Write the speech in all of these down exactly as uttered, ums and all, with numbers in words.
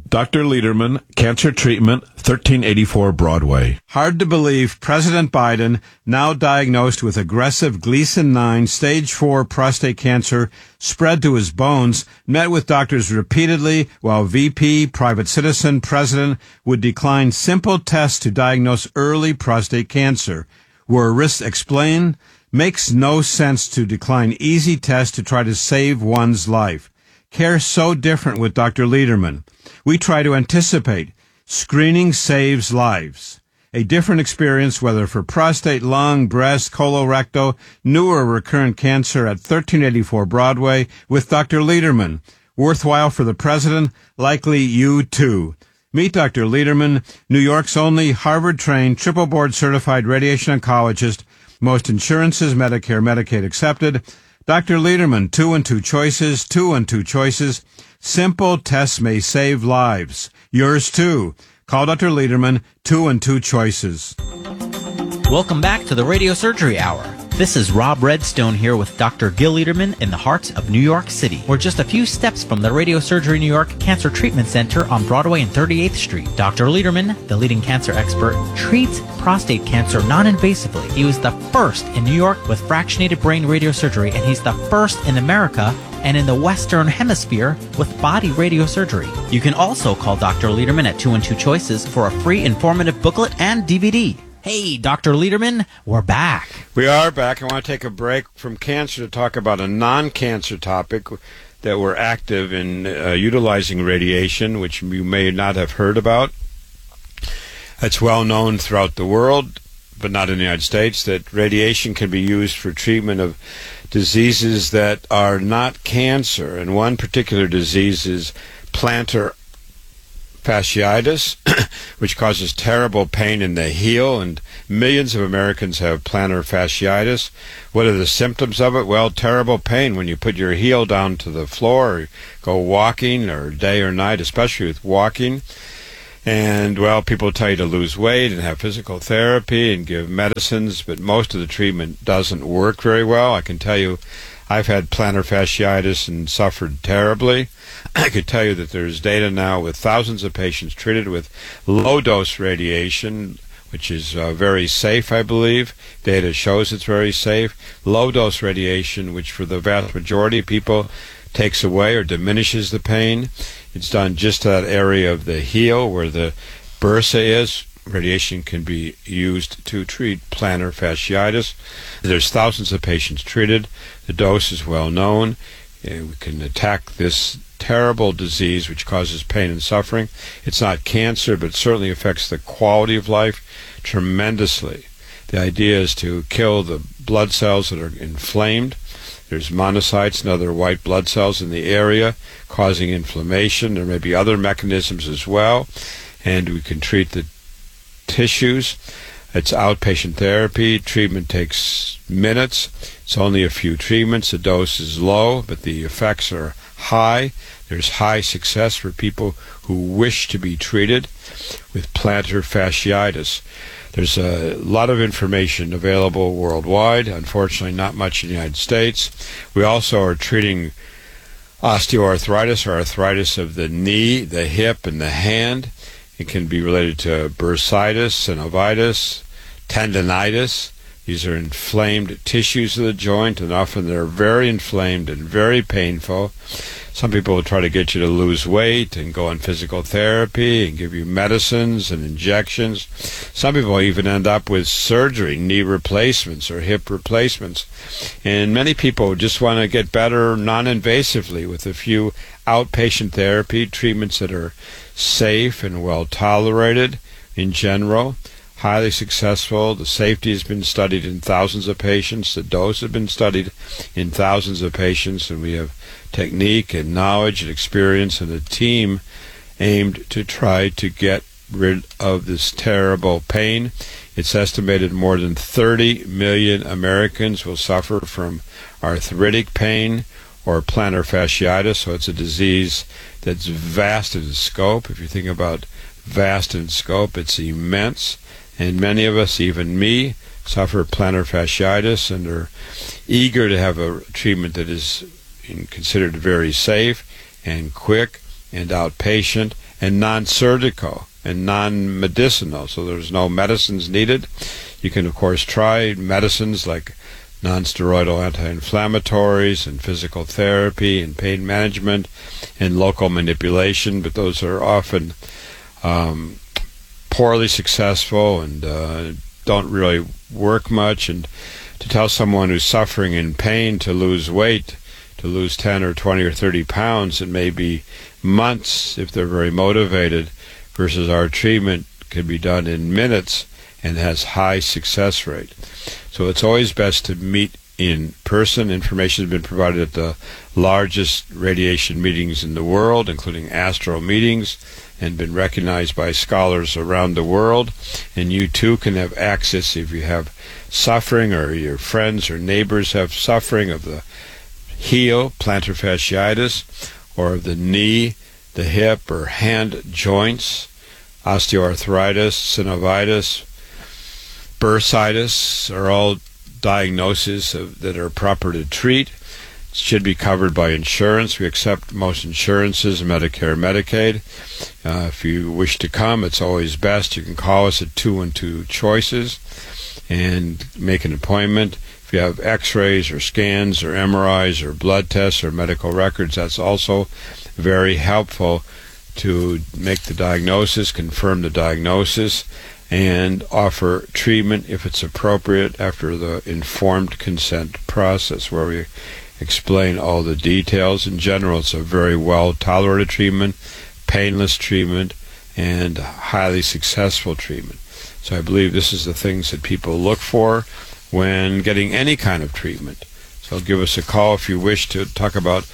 Doctor Lederman, Cancer Treatment, thirteen eighty-four Broadway. Hard to believe President Biden, now diagnosed with aggressive Gleason nine stage four prostate cancer spread to his bones, met with doctors repeatedly while V P, private citizen, president would decline simple tests to diagnose early prostate cancer. Were risks explained? Makes no sense to decline easy tests to try to save one's life. Care so different with Doctor Lederman. We try to anticipate. Screening saves lives. A different experience, whether for prostate, lung, breast, colorectal, new or recurrent cancer at thirteen eighty-four Broadway with Doctor Lederman. Worthwhile for the president, likely you too. Meet Doctor Lederman, New York's only Harvard-trained, triple board-certified radiation oncologist, most insurances, Medicare, Medicaid accepted. Doctor Lederman, two and two choices, two and two choices. Simple tests may save lives. Yours too. Call Doctor Lederman, two and two choices. Welcome back to the Radio Surgery Hour. This is Rob Redstone here with Doctor Gil Lederman in the heart of New York City. We're just a few steps from the Radio Surgery New York Cancer Treatment Center on Broadway and thirty-eighth Street. Doctor Lederman, the leading cancer expert, treats prostate cancer non-invasively. He was the first in New York with fractionated brain radiosurgery, and he's the first in America and in the Western Hemisphere with body radiosurgery. You can also call Doctor Lederman at two and two choices for a free informative booklet and D V D. Hey, Doctor Lederman, we're back. We are back. I want to take a break from cancer to talk about a non-cancer topic that we're active in uh, utilizing radiation, which you may not have heard about. It's well known throughout the world, but not in the United States, that radiation can be used for treatment of diseases that are not cancer. And one particular disease is plantar fasciitis, which causes terrible pain in the heel, and millions of Americans have plantar fasciitis. What are the symptoms of it? Well, terrible pain when you put your heel down to the floor, or go walking, or day or night, especially with walking. And, well, people tell you to lose weight and have physical therapy and give medicines, but most of the treatment doesn't work very well. I can tell you, I've had plantar fasciitis and suffered terribly. I could tell you that there's data now with thousands of patients treated with low-dose radiation, which is uh, very safe, I believe. Data shows it's very safe. Low-dose radiation, which for the vast majority of people takes away or diminishes the pain. It's done just to that area of the heel where the bursa is. Radiation can be used to treat plantar fasciitis. There's thousands of patients treated. The dose is well known. We can attack this terrible disease which causes pain and suffering. It's not cancer, but it certainly affects the quality of life tremendously. The idea is to kill the blood cells that are inflamed. There's monocytes and other white blood cells in the area causing inflammation. There may be other mechanisms as well, and we can treat the tissues. It's outpatient therapy. Treatment takes minutes. It's only a few treatments. The dose is low, but the effects are high. There's high success for people who wish to be treated with plantar fasciitis. There's a lot of information available worldwide. Unfortunately, not much in the United States. We also are treating osteoarthritis, or arthritis of the knee, the hip, and the hand. It can be related to bursitis, synovitis, tendinitis. These are inflamed tissues of the joint, and often they're very inflamed and very painful. Some people will try to get you to lose weight and go on physical therapy and give you medicines and injections. Some people even end up with surgery, knee replacements or hip replacements. And many people just want to get better non-invasively with a few outpatient therapy treatments that are safe and well tolerated in general. Highly successful. The safety has been studied in thousands of patients. The dose has been studied in thousands of patients, and we have technique and knowledge and experience and a team aimed to try to get rid of this terrible pain. It's estimated more than thirty million Americans will suffer from arthritic pain or plantar fasciitis, so it's a disease that's vast in scope. If you think about vast in scope, it's immense. And many of us, even me, suffer plantar fasciitis and are eager to have a treatment that is considered very safe and quick and outpatient and non-surgical and non-medicinal, so there's no medicines needed. You can, of course, try medicines like non-steroidal anti-inflammatories and physical therapy and pain management and local manipulation, but those are often um, poorly successful and uh, don't really work much. And to tell someone who's suffering in pain to lose weight, to lose ten or twenty or thirty pounds, it may be months if they're very motivated, versus our treatment can be done in minutes and has high success rate. So it's always best to meet in person. Information has been provided at the largest radiation meetings in the world, including Astro meetings, and been recognized by scholars around the world. And you too can have access if you have suffering, or your friends or neighbors have suffering of the heel, plantar fasciitis, or of the knee, the hip, or hand joints, osteoarthritis, synovitis, bursitis are all diagnoses of, that are proper to treat. It should be covered by insurance. We accept most insurances, Medicare, Medicaid. Uh, if you wish to come, it's always best. You can call us at two one two choices and make an appointment. If you have x-rays or scans or M R Is or blood tests or medical records, that's also very helpful to make the diagnosis, confirm the diagnosis, and offer treatment if it's appropriate after the informed consent process, where we explain all the details. In general, it's a very well-tolerated treatment, painless treatment, and highly successful treatment. So I believe this is the things that people look for when getting any kind of treatment. So give us a call if you wish to talk about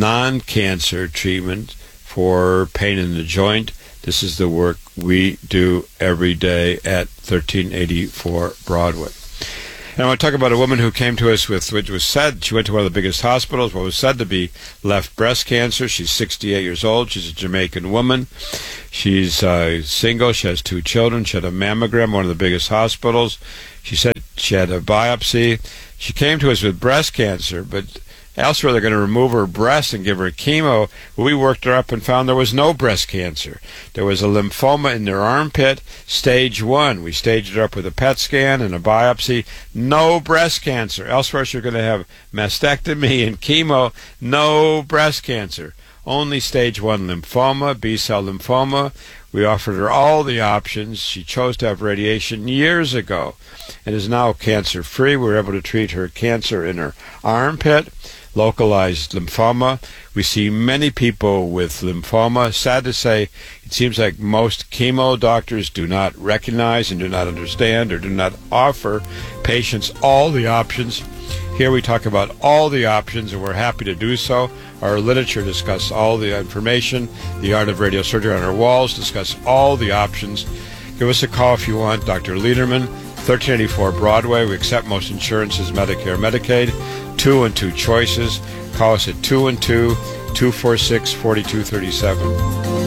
non-cancer treatment for pain in the joint. This is the work we do every day at thirteen eighty-four Broadway. And I want to talk about a woman who came to us with, which was said, she went to one of the biggest hospitals, what was said to be left breast cancer. She's sixty-eight years old. She's a Jamaican woman. She's uh, single. She has two children. She had a mammogram, one of the biggest hospitals. She said she had a biopsy. She came to us with breast cancer, but elsewhere they're going to remove her breast and give her chemo. We worked her up and found there was no breast cancer. There was a lymphoma in their armpit, stage one. We staged her up with a P E T scan and a biopsy. No breast cancer. Elsewhere she's going to have mastectomy and chemo. No breast cancer. Only stage one lymphoma, B-cell lymphoma. We offered her all the options. She chose to have radiation years ago and is now cancer-free. We were able to treat her cancer in her armpit, localized lymphoma. We see many people with lymphoma. Sad to say, it seems like most chemo doctors do not recognize and do not understand or do not offer patients all the options. Here we talk about all the options, and we're happy to do so. Our literature discusses all the information. The Art of Radiosurgery on our walls discuss all the options. Give us a call if you want. Doctor Lederman, thirteen eighty-four Broadway. We accept most insurances, Medicare, Medicaid. Two and two choices. Call us at two one two, two four six, four two three seven.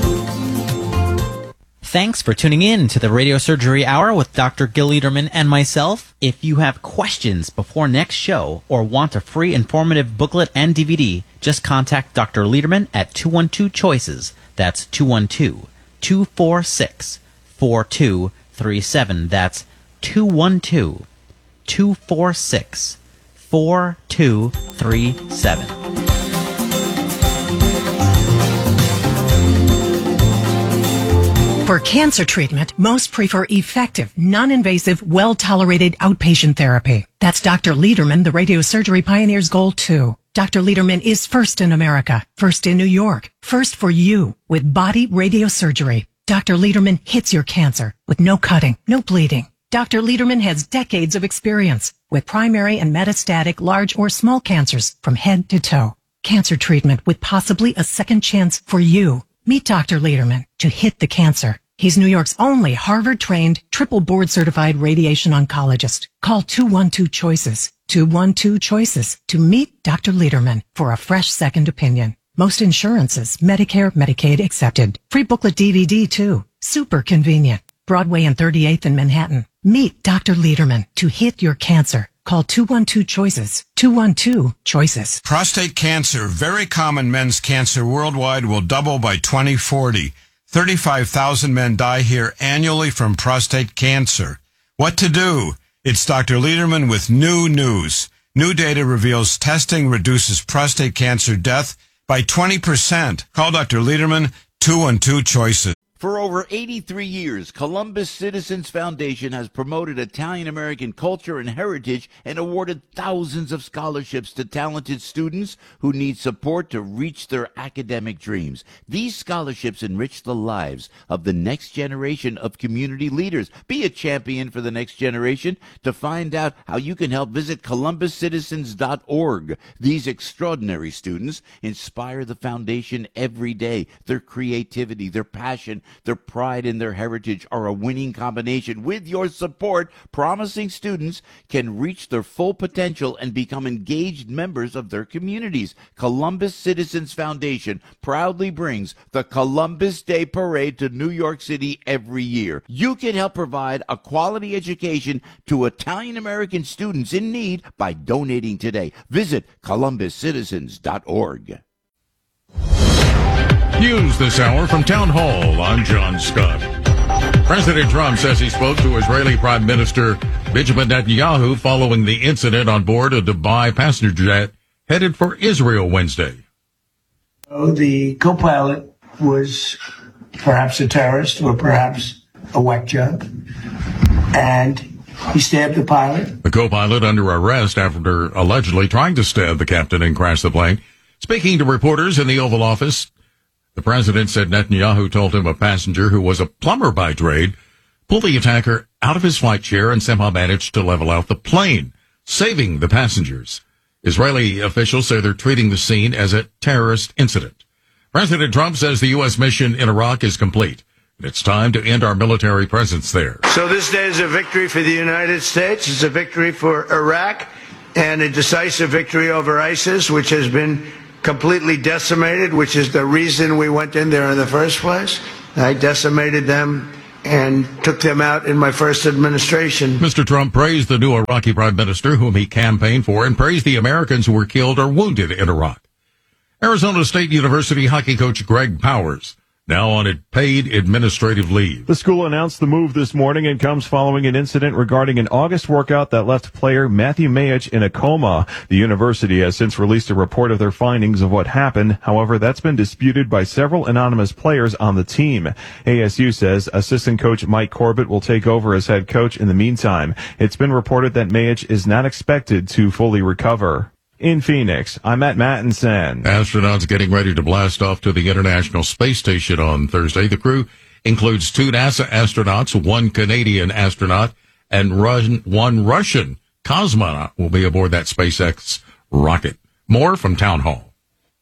Thanks for tuning in to the Radiosurgery Hour with Doctor Gil Lederman and myself. If you have questions before next show or want a free informative booklet and D V D, just contact Doctor Lederman at two one two choices. That's two one two, two four six, four two three seven. That's two one two, two four six, four two three seven. For cancer treatment, most prefer effective, non-invasive, well-tolerated outpatient therapy. That's Doctor Lederman, the radiosurgery pioneer's goal, too. Doctor Lederman is first in America, first in New York, first for you with body radiosurgery. Doctor Lederman hits your cancer with no cutting, no bleeding. Doctor Lederman has decades of experience with primary and metastatic large or small cancers from head to toe. Cancer treatment with possibly a second chance for you. Meet Doctor Lederman to hit the cancer. He's New York's only Harvard-trained, triple board-certified radiation oncologist. Call two one two choices, two one two choices to meet Doctor Lederman for a fresh second opinion. Most insurances, Medicare, Medicaid accepted. Free booklet D V D too. Super convenient. Broadway and thirty-eighth in Manhattan. Meet Doctor Lederman to hit your cancer. Call two one two choices, two one two choices. Prostate cancer, very common men's cancer worldwide, will double by twenty forty. thirty-five thousand men die here annually from prostate cancer. What to do? It's Doctor Lederman with new news. New data reveals testing reduces prostate cancer death by twenty percent. Call Doctor Lederman, two one two choices. For over eighty-three years, Columbus Citizens Foundation has promoted Italian-American culture and heritage and awarded thousands of scholarships to talented students who need support to reach their academic dreams. These scholarships enrich the lives of the next generation of community leaders. Be a champion for the next generation. To find out how you can help, visit columbus citizens dot org. These extraordinary students inspire the foundation every day. Their creativity, their passion, their pride in their heritage are a winning combination. With your support, promising students can reach their full potential and become engaged members of their communities. Columbus Citizens Foundation proudly brings the Columbus Day Parade to New York City every year. You can help provide a quality education to Italian-American students in need by donating today. Visit columbus citizens dot org. News this hour from Town Hall. I'm John Scott. President Trump says he spoke to Israeli Prime Minister Benjamin Netanyahu following the incident on board a Dubai passenger jet headed for Israel Wednesday. Oh, the co-pilot was perhaps a terrorist or perhaps a whack job, and he stabbed the pilot. The co-pilot under arrest after allegedly trying to stab the captain and crash the plane. Speaking to reporters in the Oval Office, the president said Netanyahu told him a passenger who was a plumber by trade pulled the attacker out of his flight chair and somehow managed to level out the plane, saving the passengers. Israeli officials say they're treating the scene as a terrorist incident. President Trump says the U S mission in Iraq is complete, and it's time to end our military presence there. So this day is a victory for the United States. It's a victory for Iraq and a decisive victory over ISIS, which has been completely decimated, which is the reason we went in there in the first place. I decimated them and took them out in my first administration. Mister Trump praised the new Iraqi prime minister, whom he campaigned for, and praised the Americans who were killed or wounded in Iraq. Arizona State University hockey coach Greg Powers now on a paid administrative leave. The school announced the move this morning and comes following an incident regarding an August workout that left player Matthew Mayich in a coma. The university has since released a report of their findings of what happened. However, that's been disputed by several anonymous players on the team. A S U says assistant coach Mike Corbett will take over as head coach in the meantime. It's been reported that Mayich is not expected to fully recover. In Phoenix, I'm at Mattinson. Astronauts getting ready to blast off to the International Space Station on Thursday. The crew includes two NASA astronauts, one Canadian astronaut, and Run- one Russian cosmonaut will be aboard that SpaceX rocket. More from Town Hall.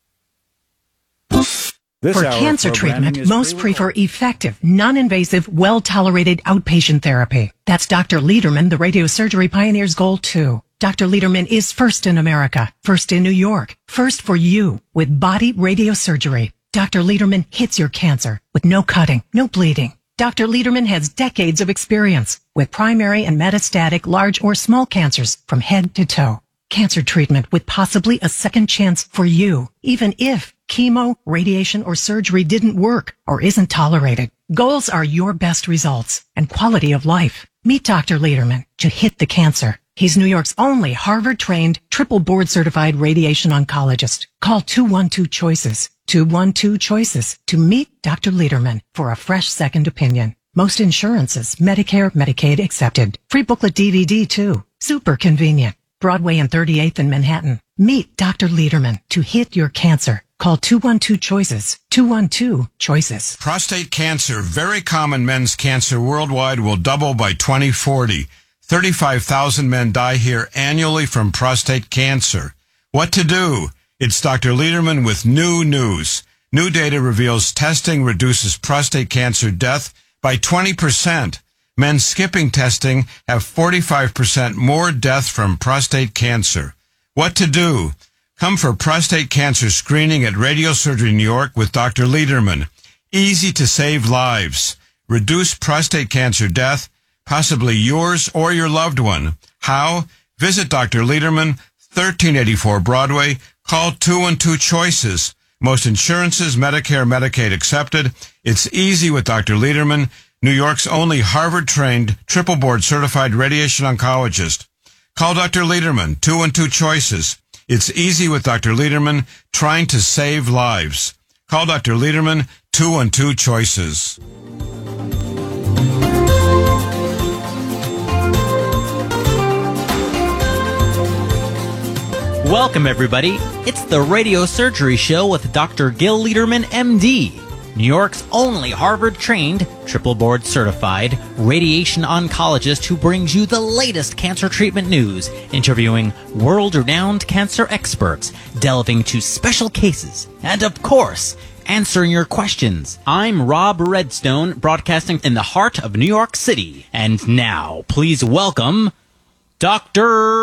This For cancer treatment, most prefer effective, non-invasive, well-tolerated outpatient therapy. That's Doctor Lederman, the radiosurgery pioneer's goal, too. Doctor Lederman is first in America, first in New York, first for you with body radiosurgery. Doctor Lederman hits your cancer with no cutting, no bleeding. Doctor Lederman has decades of experience with primary and metastatic large or small cancers from head to toe. Cancer treatment with possibly a second chance for you, even if chemo, radiation, or surgery didn't work or isn't tolerated. Goals are your best results and quality of life. Meet Doctor Lederman to hit the cancer. He's New York's only Harvard-trained, triple board-certified radiation oncologist. Call two one two choices, two one two choices to meet Doctor Lederman for a fresh second opinion. Most insurances, Medicare, Medicaid accepted. Free booklet D V D too. Super convenient. Broadway and thirty-eighth in Manhattan. Meet Doctor Lederman to hit your cancer. Call two one two choices, two one two choices. Prostate cancer, very common men's cancer worldwide, will double by twenty forty. thirty-five thousand men die here annually from prostate cancer. What to do? It's Doctor Lederman with new news. New data reveals testing reduces prostate cancer death by twenty percent. Men skipping testing have forty-five percent more death from prostate cancer. What to do? Come for prostate cancer screening at Radiosurgery New York with Doctor Lederman. Easy to save lives. Reduce prostate cancer death, possibly yours or your loved one. How? Visit Doctor Lederman, thirteen eighty-four Broadway. Call two one two choices. Most insurances, Medicare, Medicaid accepted. It's easy with Doctor Lederman, New York's only Harvard-trained, triple-board certified radiation oncologist. Call Doctor Lederman, two and two choices. It's easy with Doctor Lederman, trying to save lives. Call Doctor Lederman, two and two choices. Welcome, everybody. It's the Radio Surgery Show with Doctor Gil Lederman, M D, New York's only Harvard-trained, triple-board certified radiation oncologist who brings you the latest cancer treatment news, interviewing world-renowned cancer experts, delving into special cases, and, of course, answering your questions. I'm Rob Redstone, broadcasting in the heart of New York City. And now, please welcome Doctor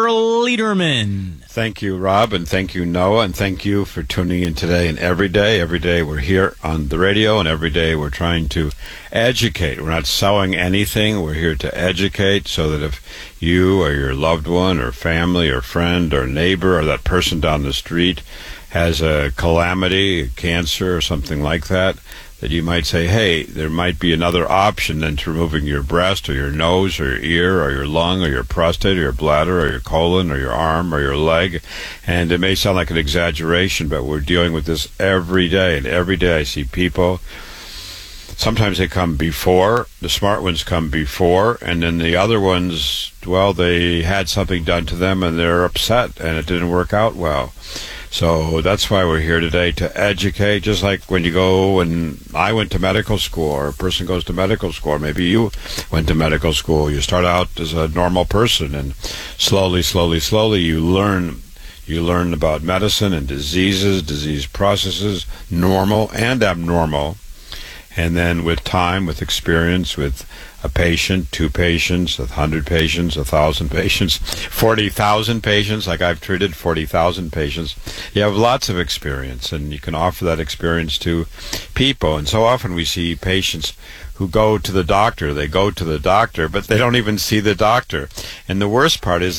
Lederman. Thank you, Rob, and thank you, Noah, and thank you for tuning in today and every day. Every day we're here on the radio, and every day we're trying to educate. We're not selling anything. We're here to educate so that if you or your loved one or family or friend or neighbor or that person down the street has a calamity, cancer or something like that, that you might say, hey, there might be another option than to removing your breast or your nose or your ear or your lung or your prostate or your bladder or your colon or your arm or your leg. And it may sound like an exaggeration, but we're dealing with this every day. And every day I see people, sometimes they come before, the smart ones come before, and then the other ones, well, they had something done to them and they're upset and it didn't work out well. So that's why we're here today, to educate, just like when you go, and I went to medical school, or a person goes to medical school, or maybe you went to medical school. You start out as a normal person, and slowly, slowly, slowly you learn you learn about medicine and diseases, disease processes, normal and abnormal. And then with time, with experience, with a patient, two patients, a hundred patients, a thousand patients, forty thousand patients, like I've treated forty thousand patients, you have lots of experience, and you can offer that experience to people. And so often we see patients who go to the doctor, they go to the doctor, but they don't even see the doctor. And the worst part is